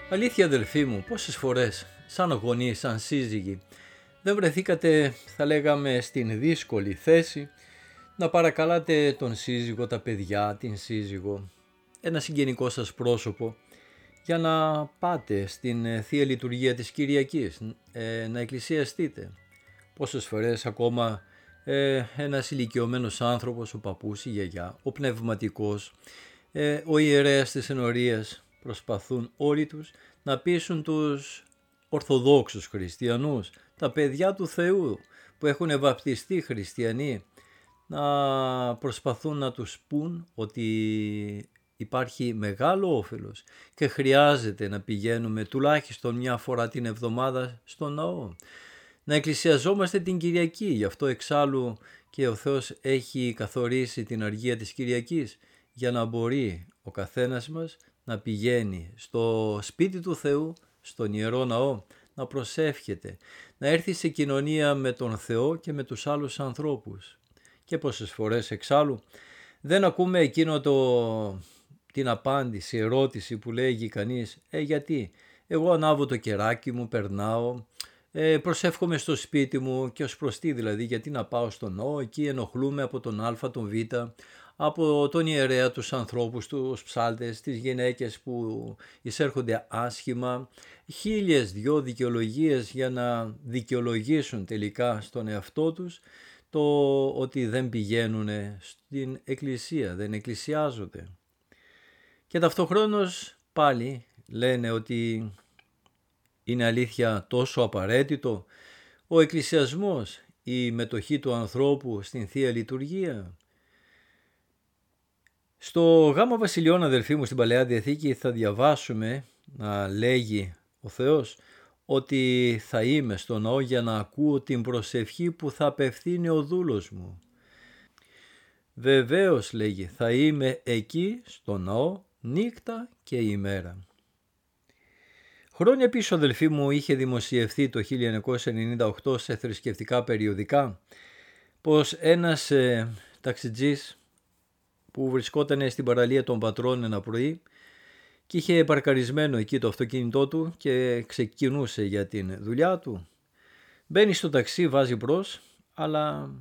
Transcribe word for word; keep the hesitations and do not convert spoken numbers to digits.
Αλήθεια αδελφοί μου, πόσες φορές σαν γονείς, σαν σύζυγοι δεν βρεθήκατε, θα λέγαμε, στην δύσκολη θέση να παρακαλάτε τον σύζυγο, τα παιδιά, την σύζυγο, ένα συγγενικό σας πρόσωπο για να πάτε στην Θεία Λειτουργία της Κυριακής, ε, να εκκλησιαστείτε. Πόσες φορές ακόμα ε, ένας ηλικιωμένος άνθρωπος, ο παππούς, η γιαγιά, ο πνευματικός, ε, ο ιερέας της ενορίας προσπαθούν όλοι τους να πείσουν τους Ορθοδόξους χριστιανούς, τα παιδιά του Θεού που έχουν βαπτιστεί χριστιανοί, να προσπαθούν να τους πούν ότι υπάρχει μεγάλο όφελος και χρειάζεται να πηγαίνουμε τουλάχιστον μια φορά την εβδομάδα στο ναό, να εκκλησιαζόμαστε την Κυριακή. Γι' αυτό εξάλλου και ο Θεός έχει καθορίσει την αργία της Κυριακής, για να μπορεί ο καθένας μας να πηγαίνει στο σπίτι του Θεού, στον Ιερό Ναό, να προσεύχεται, να έρθει σε κοινωνία με τον Θεό και με τους άλλους ανθρώπους. Και πόσες φορές εξάλλου δεν ακούμε εκείνο το, την απάντηση, ερώτηση που λέγει κανείς «Ε γιατί, εγώ ανάβω το κεράκι μου, περνάω, ε, προσεύχομαι στο σπίτι μου και ως προς τι δηλαδή, γιατί να πάω στον ναό, εκεί ενοχλούμε από τον Α, τον Β, από τον ιερέα, τους ανθρώπους, τους ψάλτες, τις γυναίκες που εισέρχονται άσχημα, χίλιες δυο δικαιολογίες για να δικαιολογήσουν τελικά στον εαυτό τους το ότι δεν πηγαίνουν στην εκκλησία, δεν εκκλησιάζονται». Και ταυτοχρόνως πάλι λένε ότι είναι αλήθεια τόσο απαραίτητο ο εκκλησιασμός, η μετοχή του ανθρώπου στην Θεία Λειτουργία. Στο Γ Βασιλειών, αδελφοί μου, στην Παλαιά Διαθήκη θα διαβάσουμε να λέγει ο Θεός ότι θα είμαι στο ναό για να ακούω την προσευχή που θα απευθύνει ο δούλος μου. Βεβαίως, λέγει, θα είμαι εκεί στο ναό νύχτα και ημέρα. Χρόνια πίσω, αδελφοί μου, είχε δημοσιευθεί το χίλια εννιακόσια ενενήντα οκτώ σε θρησκευτικά περιοδικά πως ένας ε, ταξιτζής που βρισκόταν στην παραλία των Πατρών ένα πρωί και είχε παρκαρισμένο εκεί το αυτοκίνητό του και ξεκινούσε για την δουλειά του, μπαίνει στο ταξί, βάζει μπρος, αλλά